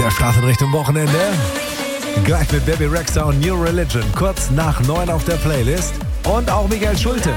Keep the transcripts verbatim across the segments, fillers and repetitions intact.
Der Start in Richtung Wochenende. Gleich mit Baby Rexha und New Religion. Kurz nach neun auf der Playlist. Und auch Michael Schulte.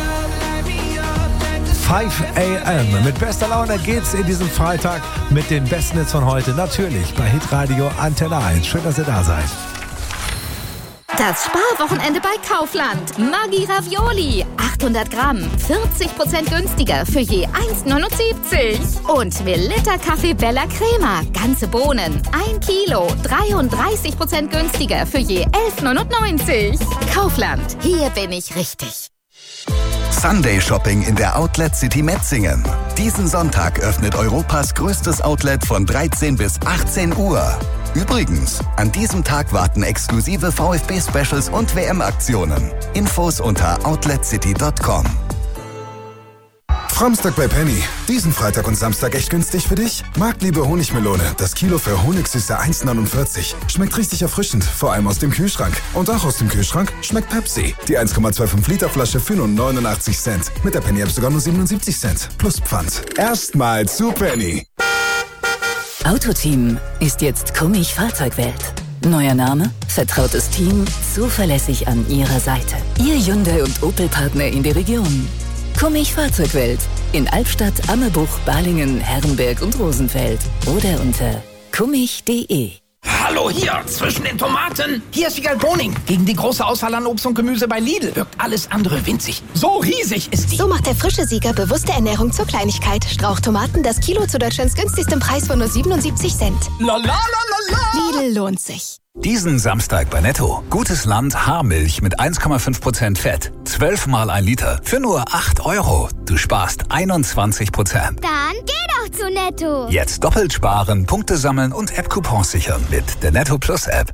fünf a m Mit bester Laune geht's in diesem Freitag mit den besten Hits von heute. Natürlich bei Hitradio Antenne eins. Schön, dass ihr da seid. Das Sparwochenende bei Kaufland. Maggi Ravioli. achthundert Gramm. vierzig Prozent günstiger für je eins neunundsiebzig. Und Melitta Kaffee Bella Crema. Ganze Bohnen. ein Kilo. dreiunddreißig Prozent günstiger für je elf neunundneunzig. Kaufland. Hier bin ich richtig. Sunday Shopping in der Outlet City Metzingen. Diesen Sonntag öffnet Europas größtes Outlet von dreizehn bis achtzehn Uhr. Übrigens, an diesem Tag warten exklusive VfB-Specials und W M-Aktionen. Infos unter outlet city punkt com. Framstag bei Penny. Diesen Freitag und Samstag echt günstig für dich? Marktliebe Honigmelone. Das Kilo für Honigsüße eins neunundvierzig. Schmeckt richtig erfrischend, vor allem aus dem Kühlschrank. Und auch aus dem Kühlschrank schmeckt Pepsi. Die eins Komma fünfundzwanzig Liter Flasche für nur neunundachtzig Cent. Mit der Penny-App sogar nur siebenundsiebzig Cent. Plus Pfand. Erstmal zu Penny. Autoteam ist jetzt Kummich Fahrzeugwelt. Neuer Name, vertrautes Team, zuverlässig an Ihrer Seite. Ihr Hyundai- und Opel-Partner in der Region. Kummich Fahrzeugwelt in Albstadt, Ammerbuch, Balingen, Herrenberg und Rosenfeld. Oder unter kummich punkt de. Hallo hier, zwischen den Tomaten. Hier ist Wiegald Boning. Gegen die große Auswahl an Obst und Gemüse bei Lidl wirkt alles andere winzig. So riesig ist die. So macht der frische Sieger bewusste Ernährung zur Kleinigkeit. Strauchtomaten, das Kilo zu Deutschlands günstigstem Preis von nur siebenundsiebzig Cent. La la la la la. Lidl lohnt sich. Diesen Samstag bei Netto. Gutes Land Haarmilch mit eins Komma fünf Prozent Fett. zwölf mal ein Liter für nur acht Euro. Du sparst einundzwanzig Prozent. Dann geh doch zu Netto. Jetzt doppelt sparen, Punkte sammeln und App-Coupons sichern mit der Netto Plus App.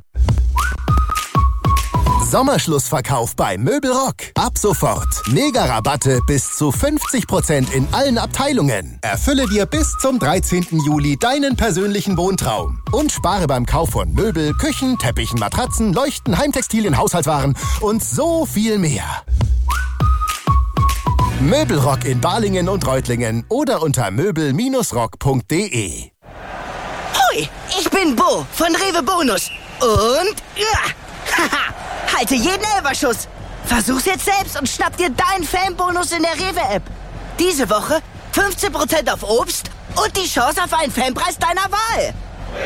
Sommerschlussverkauf bei Möbelrock. Ab sofort. Mega-Rabatte bis zu fünfzig Prozent in allen Abteilungen. Erfülle dir bis zum dreizehnten Juli deinen persönlichen Wohntraum. Und spare beim Kauf von Möbel, Küchen, Teppichen, Matratzen, Leuchten, Heimtextilien, Haushaltswaren und so viel mehr. Möbelrock in Balingen und Reutlingen oder unter möbel rock punkt de. Hoi, ich bin Bo von Rewe Bonus. Und ja, haha, halte jeden Elferschuss. Versuch's jetzt selbst und schnapp dir deinen Fanbonus in der Rewe-App. Diese Woche fünfzehn Prozent auf Obst und die Chance auf einen Fanpreis deiner Wahl.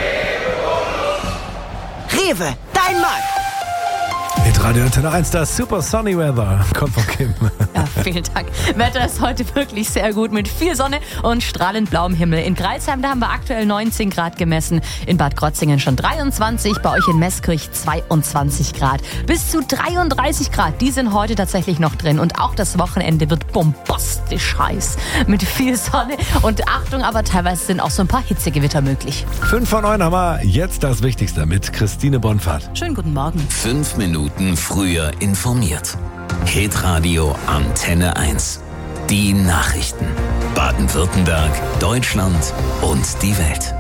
Rewe, dein Markt. Hitradio Antenne eins, das Super Sunny Weather. Kommt von Kim. Ja, vielen Dank. Wetter ist heute wirklich sehr gut mit viel Sonne und strahlend blauem Himmel. In Greilsheim, da haben wir aktuell neunzehn Grad gemessen. In Bad Krotzingen schon dreiundzwanzig. Bei euch in Meßkirch zweiundzwanzig Grad. Bis zu dreiunddreißig Grad, die sind heute tatsächlich noch drin. Und auch das Wochenende wird bombastisch heiß. Mit viel Sonne und Achtung, aber teilweise sind auch so ein paar Hitzegewitter möglich. Fünf von neun haben wir jetzt das Wichtigste mit Christine Bonfahrt. Schönen guten Morgen. Fünf Minuten früher informiert. Hitradio Antenne eins. Die Nachrichten. Baden-Württemberg, Deutschland und die Welt.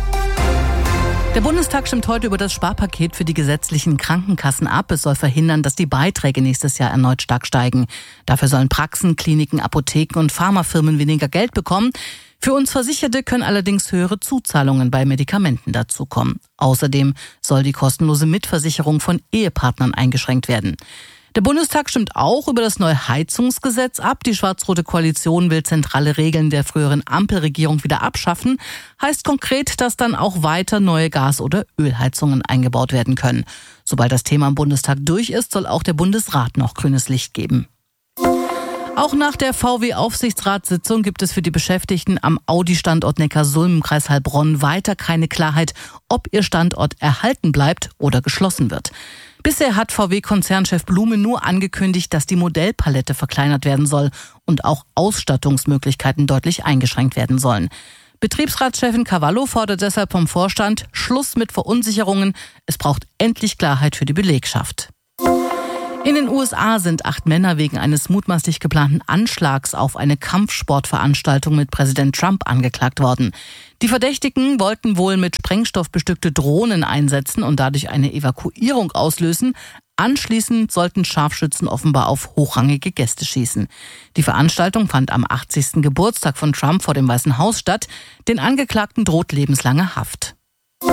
Der Bundestag stimmt heute über das Sparpaket für die gesetzlichen Krankenkassen ab. Es soll verhindern, dass die Beiträge nächstes Jahr erneut stark steigen. Dafür sollen Praxen, Kliniken, Apotheken und Pharmafirmen weniger Geld bekommen. Für uns Versicherte können allerdings höhere Zuzahlungen bei Medikamenten dazukommen. Außerdem soll die kostenlose Mitversicherung von Ehepartnern eingeschränkt werden. Der Bundestag stimmt auch über das neue Heizungsgesetz ab. Die schwarz-rote Koalition will zentrale Regeln der früheren Ampelregierung wieder abschaffen. Heißt konkret, dass dann auch weiter neue Gas- oder Ölheizungen eingebaut werden können. Sobald das Thema im Bundestag durch ist, soll auch der Bundesrat noch grünes Licht geben. Auch nach der V W-Aufsichtsratssitzung gibt es für die Beschäftigten am Audi-Standort Neckarsulm im Kreis Heilbronn weiter keine Klarheit, ob ihr Standort erhalten bleibt oder geschlossen wird. Bisher hat V W-Konzernchef Blume nur angekündigt, dass die Modellpalette verkleinert werden soll und auch Ausstattungsmöglichkeiten deutlich eingeschränkt werden sollen. Betriebsratschefin Cavallo fordert deshalb vom Vorstand Schluss mit Verunsicherungen. Es braucht endlich Klarheit für die Belegschaft. In den U S A sind acht Männer wegen eines mutmaßlich geplanten Anschlags auf eine Kampfsportveranstaltung mit Präsident Trump angeklagt worden. Die Verdächtigen wollten wohl mit Sprengstoff bestückte Drohnen einsetzen und dadurch eine Evakuierung auslösen. Anschließend sollten Scharfschützen offenbar auf hochrangige Gäste schießen. Die Veranstaltung fand am achtzigsten Geburtstag von Trump vor dem Weißen Haus statt. Den Angeklagten droht lebenslange Haft.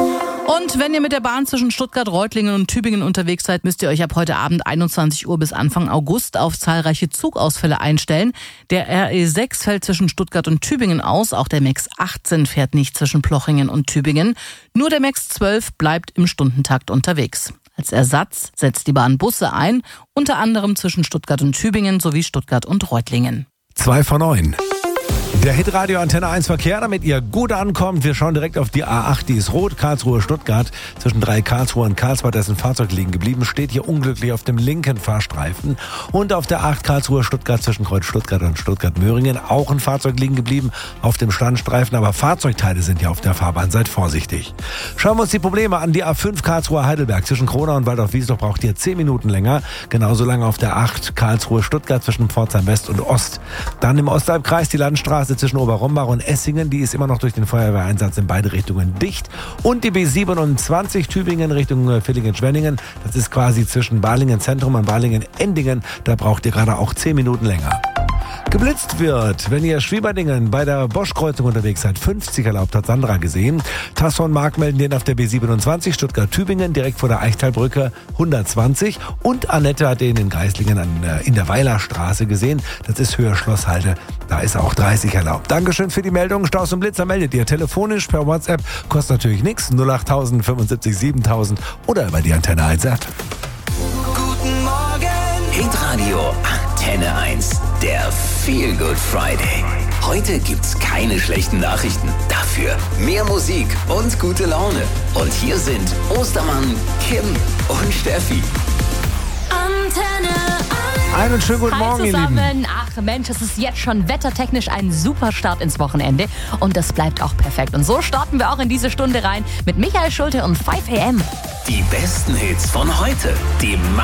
Und wenn ihr mit der Bahn zwischen Stuttgart, Reutlingen und Tübingen unterwegs seid, müsst ihr euch ab heute Abend einundzwanzig Uhr bis Anfang August auf zahlreiche Zugausfälle einstellen. Der R E sechs fällt zwischen Stuttgart und Tübingen aus. Auch der MAX achtzehn fährt nicht zwischen Plochingen und Tübingen. Nur der MAX zwölf bleibt im Stundentakt unterwegs. Als Ersatz setzt die Bahn Busse ein, unter anderem zwischen Stuttgart und Tübingen sowie Stuttgart und Reutlingen. Zwei von neun. Der Hitradio Antenne eins Verkehr, damit ihr gut ankommt. Wir schauen direkt auf die A acht, die ist rot, Karlsruhe-Stuttgart. Zwischen drei Karlsruhe und Karlsbad ist ein Fahrzeug liegen geblieben, steht hier unglücklich auf dem linken Fahrstreifen. Und auf der acht Karlsruhe-Stuttgart zwischen Kreuz Stuttgart und Stuttgart-Möhringen auch ein Fahrzeug liegen geblieben auf dem Standstreifen. Aber Fahrzeugteile sind ja auf der Fahrbahn, seid vorsichtig. Schauen wir uns die Probleme an. Die A fünf Karlsruhe-Heidelberg zwischen Kronau und Waldorf-Wiesloch braucht ihr zehn Minuten länger. Genauso lange auf der acht Karlsruhe-Stuttgart zwischen Pforzheim West und Ost. Dann im Ostalbkreis die Landstraße zwischen Oberrombach und Essingen, die ist immer noch durch den Feuerwehreinsatz in beide Richtungen dicht. Und die B siebenundzwanzig Tübingen Richtung Villingen-Schwenningen, das ist quasi zwischen Balingen-Zentrum und Balingen-Endingen, da braucht ihr gerade auch zehn Minuten länger. Geblitzt wird, wenn ihr Schwieberdingen bei der Bosch-Kreuzung unterwegs seid, fünfzig erlaubt, hat Sandra gesehen. Tasso und Marc melden den auf der B siebenundzwanzig Stuttgart-Tübingen, direkt vor der Eichtalbrücke, hundertzwanzig. Und Annette hat den in Geislingen an, äh, in der Weilerstraße gesehen. Das ist Höhe Schlosshalde, da ist auch dreißig erlaubt. Dankeschön für die Meldung. Staus und Blitzer meldet ihr telefonisch per WhatsApp, kostet natürlich nichts, null acht null null null fünf sieben tausend oder über die Antenne eins App. Guten Morgen! Hitradio Antenne eins, der Feel Good Friday. Heute gibt's keine schlechten Nachrichten, dafür mehr Musik und gute Laune. Und hier sind Ostermann, Kim und Steffi. Antenne Einen schönen guten Hi Morgen, ihr zusammen. Lieben. Ach Mensch, es ist jetzt schon wettertechnisch ein super Start ins Wochenende. Und das bleibt auch perfekt. Und so starten wir auch in diese Stunde rein mit Michael Schulte und fünf A M. Die besten Hits von heute. Die